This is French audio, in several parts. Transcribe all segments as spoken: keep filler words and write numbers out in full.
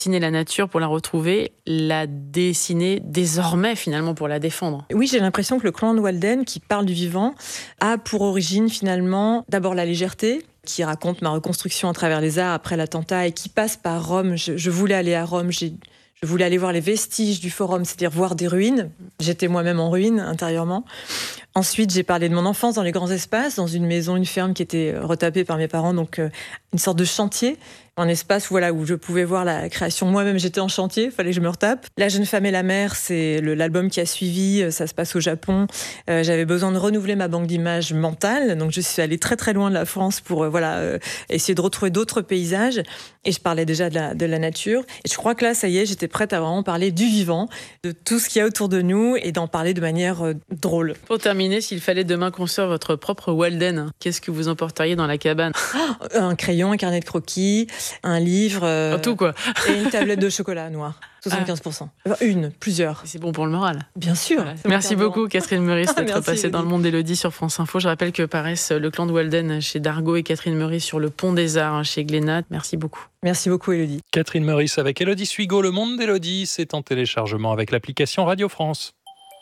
Dessiner la nature pour la retrouver, la dessiner désormais finalement pour la défendre. Oui, j'ai l'impression que le clan de Walden, qui parle du vivant, a pour origine finalement d'abord la légèreté, qui raconte ma reconstruction à travers les arts après l'attentat et qui passe par Rome. Je, je voulais aller à Rome, j'ai, je voulais aller voir les vestiges du forum, c'est-à-dire voir des ruines. J'étais moi-même en ruine intérieurement. Ensuite, j'ai parlé de mon enfance dans les grands espaces, dans une maison, une ferme qui était retapée par mes parents, donc euh, une sorte de chantier, un espace voilà, où je pouvais voir la création. Moi-même, j'étais en chantier, il fallait que je me retape. La jeune femme et la mer, c'est le, l'album qui a suivi, ça se passe au Japon. Euh, j'avais besoin de renouveler ma banque d'images mentale, donc je suis allée très très loin de la France pour euh, voilà, euh, essayer de retrouver d'autres paysages. Et je parlais déjà de la, de la nature. Et je crois que là, ça y est, j'étais prête à vraiment parler du vivant, de tout ce qu'il y a autour de nous et d'en parler de manière euh, drôle. Pour terminer, s'il fallait demain construire votre propre Walden, qu'est-ce que vous emporteriez dans la cabane ? Oh, un crayon, un carnet de croquis, un livre... Euh, tout quoi. Et une tablette de chocolat noir. soixante-quinze pour cent. Enfin, une, plusieurs. C'est bon pour le moral. Bien sûr. Voilà. Merci beaucoup Catherine Meurice d'être Merci, passée Élodie. dans le monde d'Élodie sur France Info. Je rappelle que paraissent Le Clan de Walden chez Dargaud et Catherine Meurice sur Le Pont des Arts chez Glénat. Merci beaucoup. Merci beaucoup Élodie. Catherine Meurice avec Élodie Suigo. Le monde d'Élodie, c'est en téléchargement avec l'application Radio France.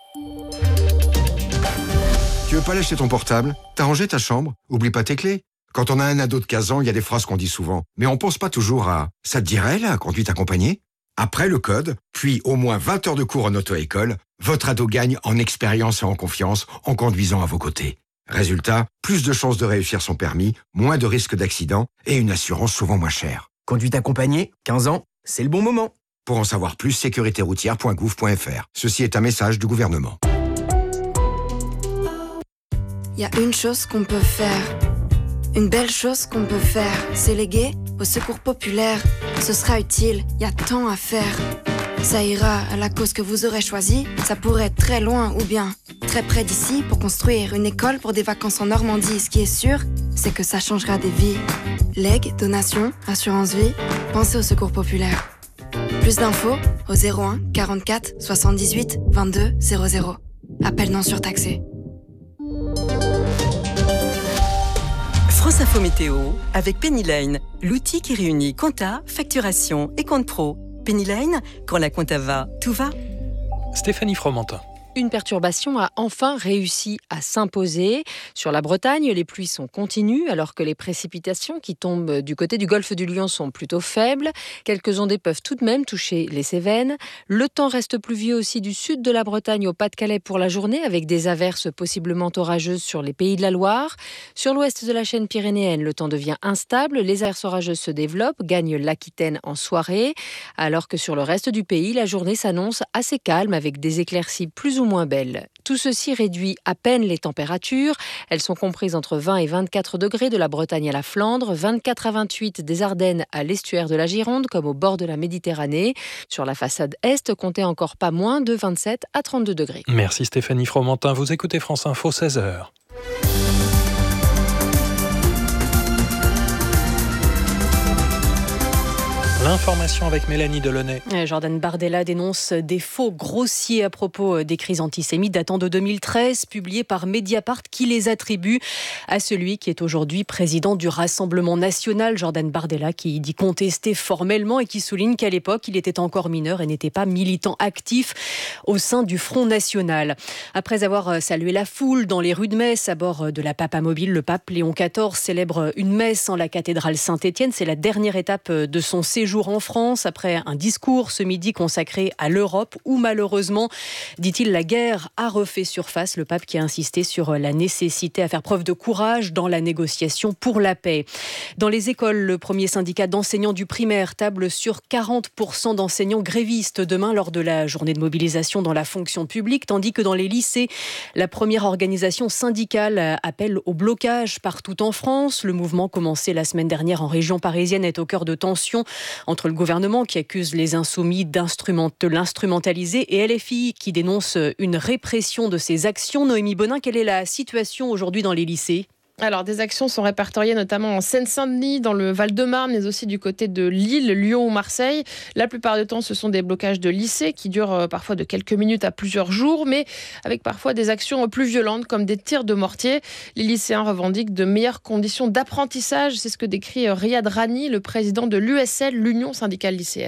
Tu veux pas lâcher ton portable ? T'as rangé ta chambre ? Oublie pas tes clés. Quand on a un ado de quinze ans, il y a des phrases qu'on dit souvent. Mais on pense pas toujours à « ça te dirait, la conduite accompagnée ?» Après le code, puis au moins vingt heures de cours en auto-école, votre ado gagne en expérience et en confiance en conduisant à vos côtés. Résultat, plus de chances de réussir son permis, moins de risques d'accident et une assurance souvent moins chère. Conduite accompagnée, quinze ans, c'est le bon moment. Pour en savoir plus, sécurité routière point gouv point f r. Ceci est un message du gouvernement. Il y a une chose qu'on peut faire, une belle chose qu'on peut faire, c'est léguer au secours populaire. Ce sera utile, il y a tant à faire. Ça ira à la cause que vous aurez choisie, ça pourrait être très loin ou bien très près d'ici pour construire une école pour des vacances en Normandie. Ce qui est sûr, c'est que ça changera des vies. Legs, donations, assurance vie, pensez au secours populaire. Plus d'infos au zéro un quarante-quatre soixante-dix-huit vingt-deux zéro zéro. Appel non surtaxé. France Info Météo avec Pennyline, l'outil qui réunit compta, facturation et compte pro. Pennyline, quand la compta va, tout va. Stéphanie Fromentin. Une perturbation a enfin réussi à s'imposer. Sur la Bretagne, les pluies sont continues alors que les précipitations qui tombent du côté du golfe du Lion sont plutôt faibles. Quelques ondées peuvent tout de même toucher les Cévennes. Le temps reste pluvieux aussi du sud de la Bretagne au Pas-de-Calais pour la journée avec des averses possiblement orageuses sur les Pays de la Loire. Sur l'ouest de la chaîne pyrénéenne, le temps devient instable. Les averses orageuses se développent, gagnent l'Aquitaine en soirée. Alors que sur le reste du pays, la journée s'annonce assez calme avec des éclaircies plus ou moins belle. Tout ceci réduit à peine les températures. Elles sont comprises entre vingt et vingt-quatre degrés de la Bretagne à la Flandre, vingt-quatre à vingt-huit des Ardennes à l'estuaire de la Gironde, comme au bord de la Méditerranée. Sur la façade est, comptez encore pas moins de vingt-sept à trente-deux degrés. Merci Stéphanie Fromentin. Vous écoutez France Info, seize heures. L'information avec Mélanie Delaunay. Jordan Bardella dénonce des faux grossiers à propos des crises antisémites datant de deux mille treize, publiés par Mediapart, qui les attribue à celui qui est aujourd'hui président du Rassemblement national, Jordan Bardella, qui dit contester formellement et qui souligne qu'à l'époque, il était encore mineur et n'était pas militant actif au sein du Front National. Après avoir salué la foule dans les rues de Metz à bord de la Papamobile, le pape Léon quatorze célèbre une messe en la cathédrale Saint-Étienne. C'est la dernière étape de son séjour en France, après un discours ce midi consacré à l'Europe où malheureusement, dit-il, la guerre a refait surface. Le pape qui a insisté sur la nécessité à faire preuve de courage dans la négociation pour la paix. Dans les écoles, le premier syndicat d'enseignants du primaire table sur quarante pour cent d'enseignants grévistes demain lors de la journée de mobilisation dans la fonction publique, tandis que dans les lycées, la première organisation syndicale appelle au blocage partout en France. Le mouvement commencé la semaine dernière en région parisienne est au cœur de tensions entre le gouvernement qui accuse les insoumis d'instrument, de l'instrumentaliser et L F I qui dénonce une répression de ses actions. Noémie Bonin, quelle est la situation aujourd'hui dans les lycées ? Alors, des actions sont répertoriées notamment en Seine-Saint-Denis, dans le Val-de-Marne, mais aussi du côté de Lille, Lyon ou Marseille. La plupart du temps, ce sont des blocages de lycées qui durent parfois de quelques minutes à plusieurs jours, mais avec parfois des actions plus violentes comme des tirs de mortier. Les lycéens revendiquent de meilleures conditions d'apprentissage. C'est ce que décrit Riyad Rani, le président de l'U S L, l'Union syndicale lycéenne.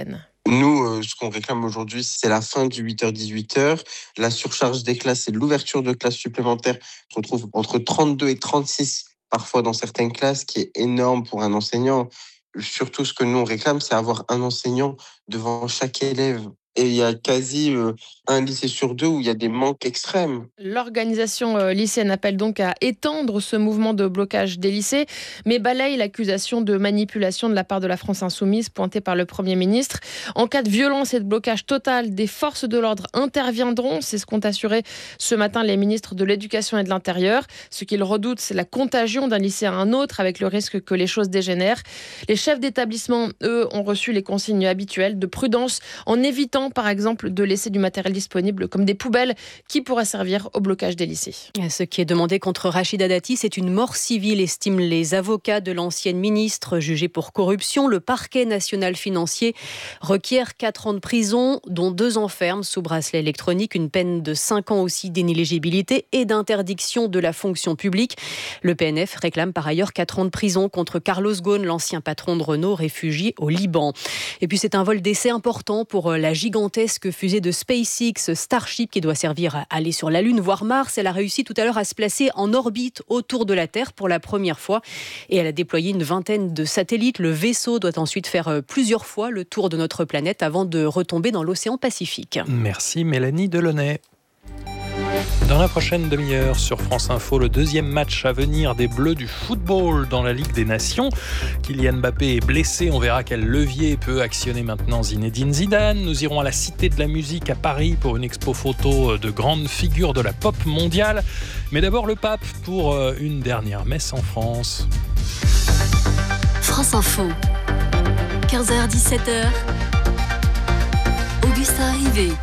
Nous, euh, ce qu'on réclame aujourd'hui, c'est la fin du huit heures dix-huit heures, la surcharge des classes et l'ouverture de classes supplémentaires. On retrouve entre trente-deux et trente-six parfois dans certaines classes, qui est énorme pour un enseignant. Surtout, ce que nous, on réclame, c'est avoir un enseignant devant chaque élève. Et il y a quasi euh, un lycée sur deux où il y a des manques extrêmes. L'organisation euh, lycéenne appelle donc à étendre ce mouvement de blocage des lycées, mais balaye l'accusation de manipulation de la part de la France Insoumise pointée par le Premier ministre. En cas de violence et de blocage total, des forces de l'ordre interviendront. C'est ce qu'ont assuré ce matin les ministres de l'Éducation et de l'Intérieur. Ce qu'ils redoutent, c'est la contagion d'un lycée à un autre, avec le risque que les choses dégénèrent. Les chefs d'établissement, eux, ont reçu les consignes habituelles de prudence en évitant par exemple de laisser du matériel disponible comme des poubelles qui pourraient servir au blocage des lycées. Ce qui est demandé contre Rachida Dati, c'est une mort civile, estiment les avocats de l'ancienne ministre jugée pour corruption. Le parquet national financier requiert quatre ans de prison, dont deux ans ferme sous bracelet électronique, une peine de cinq ans aussi d'inéligibilité et d'interdiction de la fonction publique. Le P N F réclame par ailleurs quatre ans de prison contre Carlos Ghosn, l'ancien patron de Renault, réfugié au Liban. Et puis c'est un vol d'essai important pour la gigantesque fusée de SpaceX Starship qui doit servir à aller sur la Lune, voire Mars. Elle a réussi tout à l'heure à se placer en orbite autour de la Terre pour la première fois et elle a déployé une vingtaine de satellites. Le vaisseau doit ensuite faire plusieurs fois le tour de notre planète avant de retomber dans l'océan Pacifique. Merci Mélanie Delaunay. Dans la prochaine demi-heure sur France Info, le deuxième match à venir des Bleus du football dans la Ligue des Nations. Kylian Mbappé est blessé, on verra quel levier peut actionner maintenant Zinedine Zidane. Nous irons à la Cité de la Musique à Paris pour une expo photo de grandes figures de la pop mondiale. Mais d'abord le pape pour une dernière messe en France. France Info, quinze heures dix-sept heures, Augustin Rivet.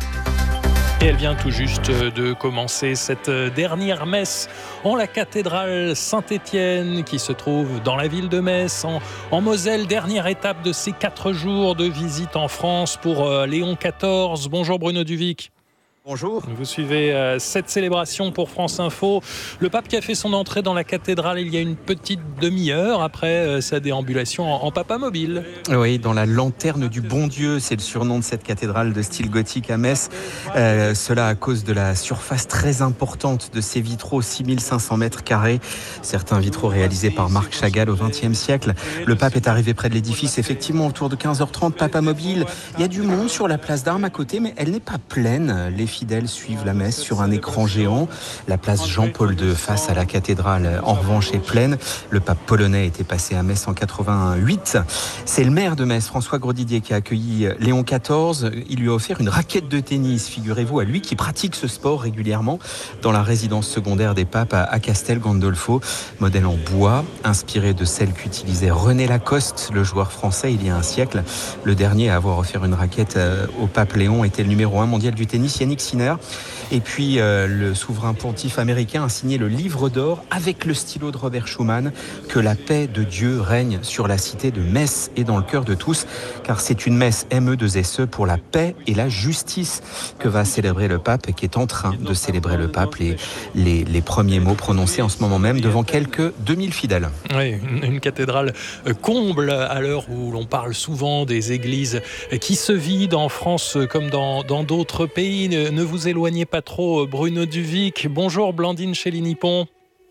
Et elle vient tout juste de commencer cette dernière messe en la cathédrale Saint-Étienne qui se trouve dans la ville de Metz, en, en Moselle. Dernière étape de ces quatre jours de visite en France pour Léon quatorze. Bonjour Bruno Duvic. Bonjour. Vous suivez euh, cette célébration pour France Info. Le pape qui a fait son entrée dans la cathédrale il y a une petite demi-heure après euh, sa déambulation en, en papa mobile. Oui, dans la lanterne du bon Dieu, c'est le surnom de cette cathédrale de style gothique à Metz. Euh, cela à cause de la surface très importante de ces vitraux, six mille cinq cents mètres carrés. Certains vitraux réalisés par Marc Chagall au vingtième siècle. Le pape est arrivé près de l'édifice, effectivement, autour de quinze heures trente, papa mobile. Il y a du monde sur la place d'Armes à côté, mais elle n'est pas pleine. Les fidèles suivent la messe sur un écran géant. La place Jean-Paul deux face à la cathédrale, en revanche, est pleine. Le pape polonais était passé à Metz en quatre-vingt-huit. C'est le maire de Metz, François Grosdidier, qui a accueilli Léon quatorze. Il lui a offert une raquette de tennis, figurez-vous, à lui qui pratique ce sport régulièrement dans la résidence secondaire des papes à Castel Gandolfo. Modèle en bois, inspiré de celle qu'utilisait René Lacoste, le joueur français, il y a un siècle. Le dernier à avoir offert une raquette au pape Léon était le numéro un mondial du tennis, Yannick Sinner. Et puis euh, le souverain pontife américain a signé le livre d'or avec le stylo de Robert Schuman, que la paix de Dieu règne sur la cité de Metz et dans le cœur de tous, car c'est une messe M E deux S E pour la paix et la justice que va célébrer le pape et qui est en train de célébrer le pape. Les, les, les premiers mots prononcés en ce moment même devant quelques deux mille fidèles. Oui, une, une cathédrale comble à l'heure où l'on parle souvent des églises qui se vident en France comme dans, dans d'autres pays. Ne, ne vous éloignez pas trop, Bruno Duvic. Bonjour Blandine Chély-Nippon.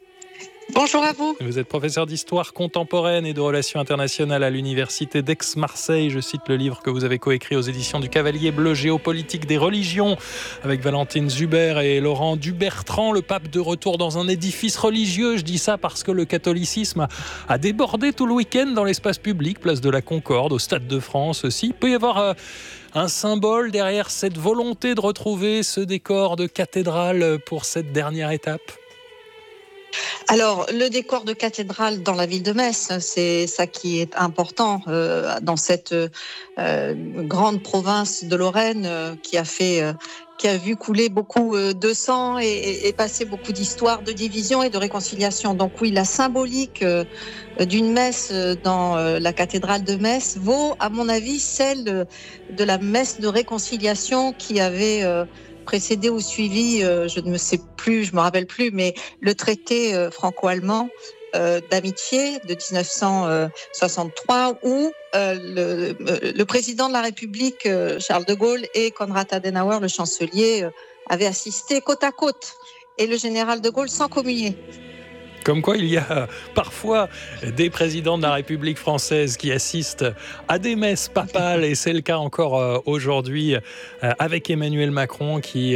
Bonjour à vous. Vous êtes professeur d'histoire contemporaine et de relations internationales à l'université d'Aix-Marseille. Je cite le livre que vous avez coécrit aux éditions du Cavalier Bleu, Géopolitique des religions, avec Valentine Zuber et Laurent Dubertrand. Le pape de retour dans un édifice religieux. Je dis ça parce que le catholicisme a débordé tout le week-end dans l'espace public, place de la Concorde, au Stade de France aussi. Il peut y avoir euh, un symbole derrière cette volonté de retrouver ce décor de cathédrale pour cette dernière étape. Alors, le décor de cathédrale dans la ville de Metz, c'est ça qui est important euh, dans cette euh, grande province de Lorraine euh, qui a fait, euh, qui a vu couler beaucoup euh, de sang et, et, et passer beaucoup d'histoires de division et de réconciliation. Donc oui, la symbolique euh, d'une messe dans euh, la cathédrale de Metz vaut, à mon avis, celle de la messe de réconciliation qui avait euh, précédé ou suivi, euh, je ne me sais plus, je me rappelle plus, mais le traité euh, franco-allemand euh, d'amitié de dix-neuf cent soixante-trois où euh, le, le président de la République, euh, Charles de Gaulle, et Konrad Adenauer, le chancelier, euh, avaient assisté côte à côte, et le général de Gaulle sans communier. Comme quoi, il y a parfois des présidents de la République française qui assistent à des messes papales, et c'est le cas encore aujourd'hui avec Emmanuel Macron qui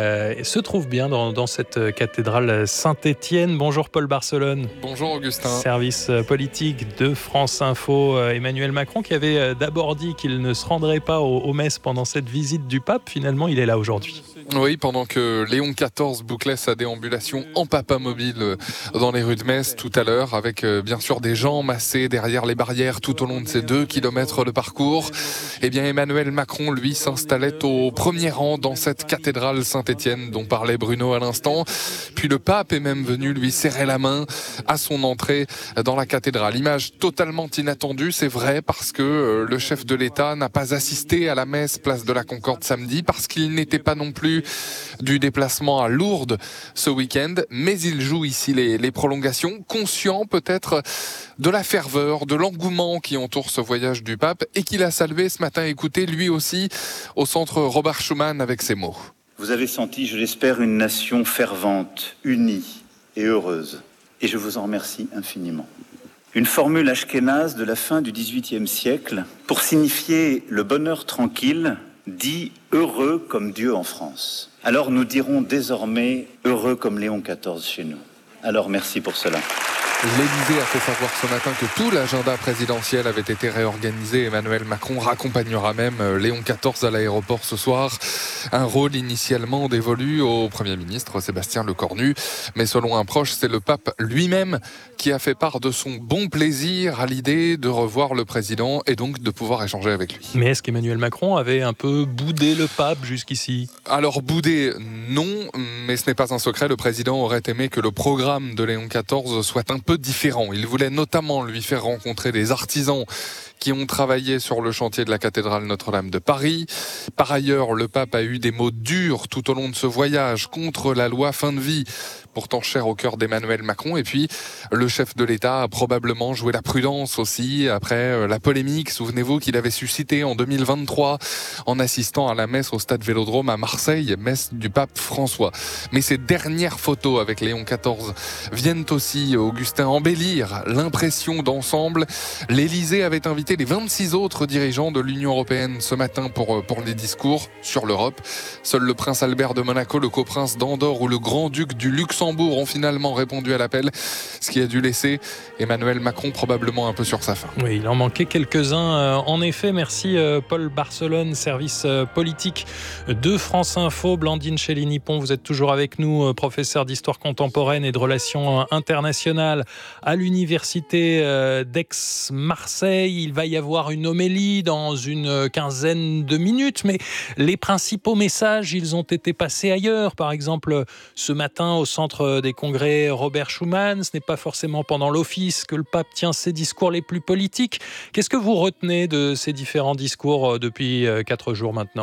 se trouve bien dans, dans cette cathédrale Saint-Étienne. Bonjour Paul Barcelone. Bonjour Augustin. Service politique de France Info. Emmanuel Macron qui avait d'abord dit qu'il ne se rendrait pas aux, aux messes pendant cette visite du pape, finalement il est là aujourd'hui. Oui, pendant que Léon quatorze bouclait sa déambulation en papa mobile dans les rues de Metz tout à l'heure, avec bien sûr des gens massés derrière les barrières tout au long de ces deux kilomètres de parcours, eh bien Emmanuel Macron, lui, s'installait au premier rang dans cette cathédrale Saint-Étienne dont parlait Bruno à l'instant. Puis le pape est même venu lui serrer la main à son entrée dans la cathédrale. Image totalement inattendue, c'est vrai, parce que le chef de l'État n'a pas assisté à la messe place de la Concorde samedi, parce qu'il n'était pas non plus du déplacement à Lourdes ce week-end, mais il joue ici les, les prolongations, conscient peut-être de la ferveur, de l'engouement qui entoure ce voyage du pape, et qu'il a salué ce matin. Écoutez, lui aussi, au centre Robert Schuman avec ces mots. Vous avez senti, je l'espère, une nation fervente, unie et heureuse, et je vous en remercie infiniment. Une formule ashkénaze de la fin du dix-huitième siècle pour signifier le bonheur tranquille, dit heureux comme Dieu en France. Alors nous dirons désormais heureux comme Léon quatorze chez nous. Alors merci pour cela. L'Élysée a fait savoir ce matin que tout l'agenda présidentiel avait été réorganisé. Emmanuel Macron raccompagnera même Léon quatorze à l'aéroport ce soir. Un rôle initialement dévolu au Premier ministre Sébastien Lecornu. Mais selon un proche, c'est le pape lui-même qui a fait part de son bon plaisir à l'idée de revoir le président et donc de pouvoir échanger avec lui. Mais est-ce qu'Emmanuel Macron avait un peu boudé le pape jusqu'ici ? Alors boudé, non, mais ce n'est pas un secret. Le président aurait aimé que le programme de Léon quatorze soit un peu différent. Il voulait notamment lui faire rencontrer des artisans qui ont travaillé sur le chantier de la cathédrale Notre-Dame de Paris. Par ailleurs, le pape a eu des mots durs tout au long de ce voyage contre la loi fin de vie, pourtant cher au cœur d'Emmanuel Macron. Et puis, le chef de l'État a probablement joué la prudence aussi, après la polémique, souvenez-vous, qu'il avait suscité en deux mille vingt-trois en assistant à la messe au stade Vélodrome à Marseille, messe du pape François. Mais ces dernières photos avec Léon quatorze viennent aussi, Augustin, embellir l'impression d'ensemble. L'Élysée avait invité les vingt-six autres dirigeants de l'Union européenne ce matin pour, pour les discours sur l'Europe. Seul le prince Albert de Monaco, le coprince d'Andorre ou le grand-duc du Luxembourg ont finalement répondu à l'appel, ce qui a dû laisser Emmanuel Macron probablement un peu sur sa faim. Oui, il en manquait quelques-uns. En effet, merci Paul Barcelone, service politique de France Info. Blandine Chély-Nippon, vous êtes toujours avec nous, professeur d'histoire contemporaine et de relations internationales à l'université d'Aix-Marseille. Il va y avoir une homélie dans une quinzaine de minutes, mais les principaux messages, ils ont été passés ailleurs. Par exemple, ce matin au centre des congrès Robert Schuman, ce n'est pas forcément pendant l'office que le pape tient ses discours les plus politiques. Qu'est-ce que vous retenez de ces différents discours depuis quatre jours maintenant ?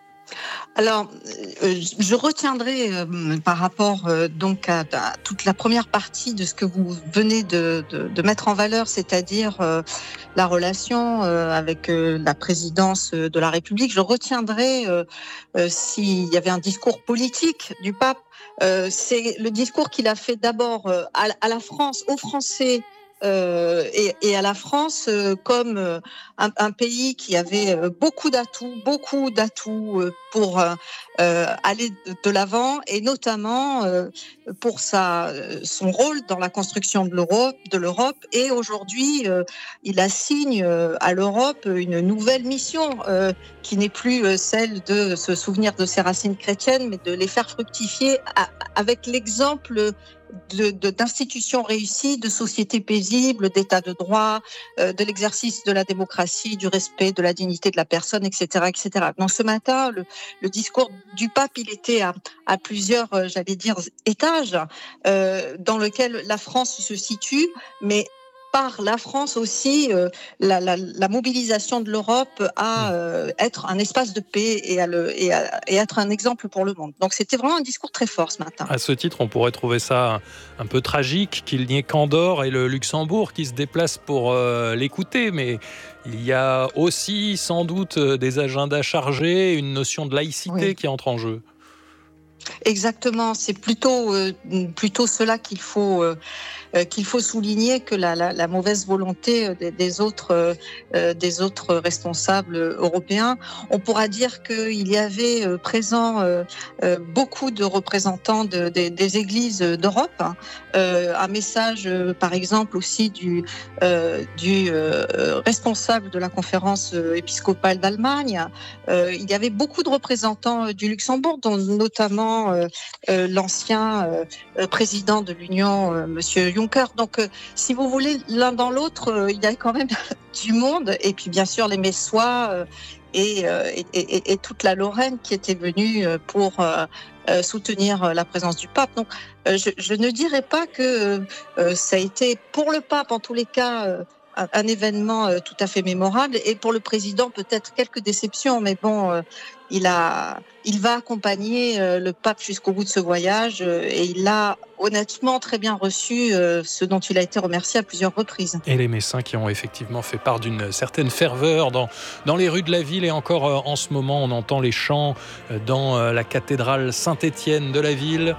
Alors, euh, je retiendrai euh, par rapport euh, donc à, à toute la première partie de ce que vous venez de, de, de mettre en valeur, c'est-à-dire euh, la relation euh, avec euh, la présidence de la République. Je retiendrai euh, euh, s'il y avait un discours politique du pape, euh, c'est le discours qu'il a fait d'abord euh, à, à la France, aux Français. Euh, et, et à la France euh, comme euh, un, un pays qui avait euh, beaucoup d'atouts, beaucoup d'atouts euh, pour euh, euh, aller de, de l'avant, et notamment euh, pour sa, son rôle dans la construction de l'Europe. De l'Europe. Et aujourd'hui, euh, il assigne euh, à l'Europe une nouvelle mission euh, qui n'est plus euh, celle de se souvenir de ses racines chrétiennes, mais de les faire fructifier à, avec l'exemple De, de, d'institutions réussies, de sociétés paisibles, d'état de droit, euh, de l'exercice de la démocratie, du respect de la dignité de la personne, et cetera, et cetera. Donc ce matin, le, le discours du pape, il était à, à plusieurs, euh, j'allais dire, étages, euh, dans lequel la France se situe, mais par la France aussi euh, la, la, la mobilisation de l'Europe à euh, être un espace de paix et à, le, et, à, et être un exemple pour le monde. Donc c'était vraiment un discours très fort ce matin. À ce titre, on pourrait trouver ça un, un peu tragique qu'il n'y ait qu'Andorre et le Luxembourg qui se déplacent pour euh, l'écouter, mais il y a aussi sans doute des agendas chargés, une notion de laïcité oui. qui entre en jeu. Exactement, c'est plutôt, euh, plutôt cela qu'il faut, euh, qu'il faut souligner que la, la, la mauvaise volonté des, des, autres, euh, des autres responsables européens. On pourra dire qu'il y avait euh, présent euh, euh, beaucoup de représentants de, de, des églises d'Europe. Hein. Euh, un message, euh, par exemple, aussi du, euh, du euh, responsable de la conférence épiscopale d'Allemagne. Euh, il y avait beaucoup de représentants du Luxembourg, dont notamment Euh, euh, l'ancien euh, président de l'Union, euh, Monsieur Juncker. Donc, euh, si vous voulez, l'un dans l'autre, euh, il y a quand même du monde. Et puis, bien sûr, les Messois euh, et, euh, et, et, et toute la Lorraine qui étaient venus pour euh, euh, soutenir la présence du pape. Donc, euh, je, je ne dirais pas que euh, ça a été, pour le pape, en tous les cas, euh, un, un événement euh, tout à fait mémorable. Et pour le président, peut-être quelques déceptions, mais bon... Euh, Il, a, il va accompagner euh, le pape jusqu'au bout de ce voyage euh, et il l'a honnêtement très bien reçu, euh, ce dont il a été remercié à plusieurs reprises. Et les Messins qui ont effectivement fait part d'une certaine ferveur dans, dans les rues de la ville et encore euh, en ce moment on entend les chants euh, dans euh, la cathédrale Saint-Étienne de la ville.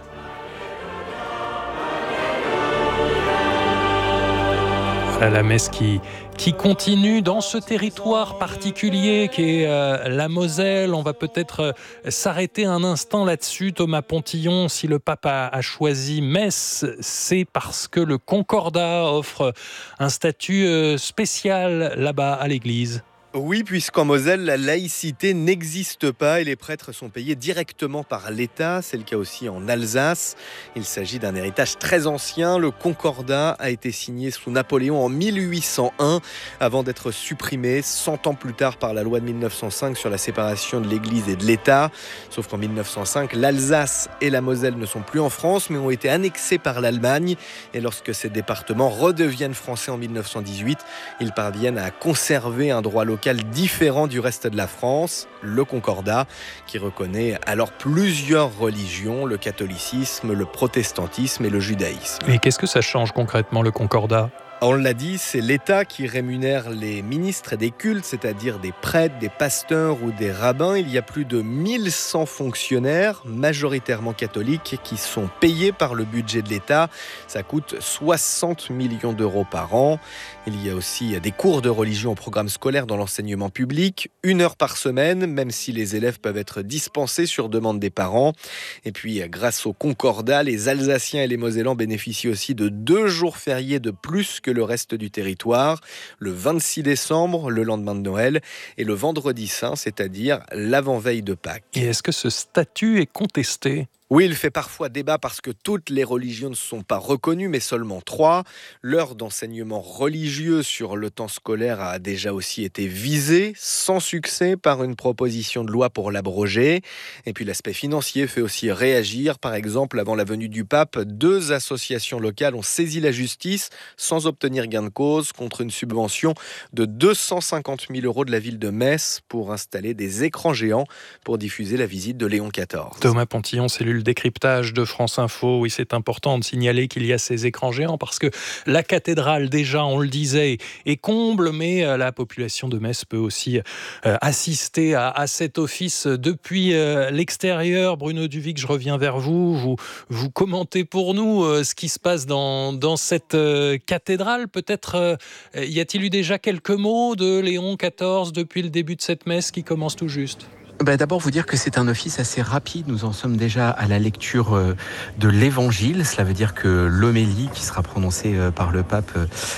La messe qui, qui continue dans ce territoire particulier qui est euh, la Moselle. On va peut-être euh, s'arrêter un instant là-dessus. Thomas Pontillon, si le pape a, a choisi Metz, c'est parce que le Concordat offre un statut euh, spécial là-bas à l'église. Oui, puisqu'en Moselle, la laïcité n'existe pas et les prêtres sont payés directement par l'État. C'est le cas aussi en Alsace. Il s'agit d'un héritage très ancien. Le Concordat a été signé sous Napoléon en mille huit cent un avant d'être supprimé cent ans plus tard par la loi de mille neuf cent cinq sur la séparation de l'Église et de l'État. Sauf qu'en mille neuf cent cinq, l'Alsace et la Moselle ne sont plus en France mais ont été annexés par l'Allemagne. Et lorsque ces départements redeviennent français en mille neuf cent dix-huit, ils parviennent à conserver un droit local différent du reste de la France, le Concordat, qui reconnaît alors plusieurs religions, le catholicisme, le protestantisme et le judaïsme. Et qu'est-ce que ça change concrètement, le Concordat ? On l'a dit, c'est l'État qui rémunère les ministres des cultes, c'est-à-dire des prêtres, des pasteurs ou des rabbins. Il y a plus de mille cent fonctionnaires, majoritairement catholiques, qui sont payés par le budget de l'État. Ça coûte soixante millions d'euros par an. Il y a aussi des cours de religion au programme scolaire dans l'enseignement public, une heure par semaine, même si les élèves peuvent être dispensés sur demande des parents. Et puis, grâce au Concordat, les Alsaciens et les Mosellans bénéficient aussi de deux jours fériés de plus que le reste du territoire, le vingt-six décembre, le lendemain de Noël, et le vendredi saint, c'est-à-dire l'avant-veille de Pâques. Et est-ce que ce statut est contesté ? Oui, il fait parfois débat parce que toutes les religions ne sont pas reconnues, mais seulement trois. L'heure d'enseignement religieux sur le temps scolaire a déjà aussi été visée, sans succès, par une proposition de loi pour l'abroger. Et puis l'aspect financier fait aussi réagir. Par exemple, avant la venue du pape, deux associations locales ont saisi la justice sans obtenir gain de cause contre une subvention de deux cent cinquante mille euros de la ville de Metz pour installer des écrans géants pour diffuser la visite de Léon quatorze. Thomas Pontillon, cellule décryptage de France Info. Oui, c'est important de signaler qu'il y a ces écrans géants parce que la cathédrale, déjà, on le disait, est comble, mais la population de Metz peut aussi euh, assister à, à cet office depuis euh, l'extérieur. Bruno Duvic, je reviens vers vous. Vous, vous commentez pour nous euh, ce qui se passe dans, dans cette euh, cathédrale. Peut-être euh, y a-t-il eu déjà quelques mots de Léon quatorze depuis le début de cette messe qui commence tout juste ? Bah d'abord, vous dire que c'est un office assez rapide. Nous en sommes déjà à la lecture de l'Évangile. Cela veut dire que l'homélie qui sera prononcée par le pape,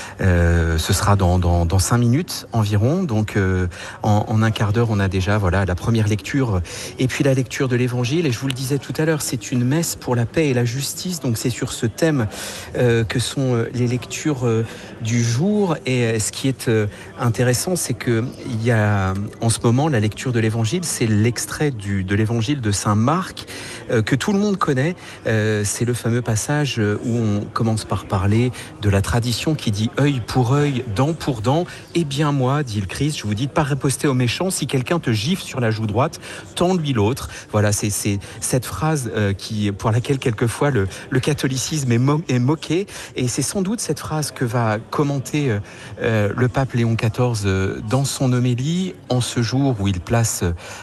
euh, ce sera dans, dans, dans cinq minutes environ. Donc, euh, en, en un quart d'heure, on a déjà voilà, la première lecture et puis la lecture de l'Évangile. Et je vous le disais tout à l'heure, c'est une messe pour la paix et la justice. Donc, c'est sur ce thème euh, que sont les lectures euh, du jour. Et euh, ce qui est euh, intéressant, c'est qu'il y a en ce moment la lecture de l'Évangile, c'est l'extrait du, de l'évangile de Saint Marc euh, que tout tout le monde connaît. Euh, c'est le fameux passage où on commence par parler de la tradition qui dit œil pour œil, dent pour dent. Eh bien moi, dit le Christ, je vous dis de pas riposter aux méchants. Si quelqu'un te gifle sur la joue droite, tends-lui l'autre. Voilà, c'est, c'est cette phrase euh, qui, pour laquelle quelquefois le, le catholicisme est, mo- est moqué. Et c'est sans doute cette phrase que va commenter euh, euh, le pape Léon quatorze euh, dans son homélie en ce jour où il place